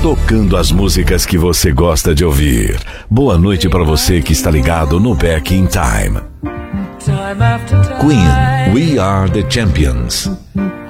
tocando as músicas que você gosta de ouvir. Boa noite para você que está ligado no Back in Time. Queen, We Are the Champions.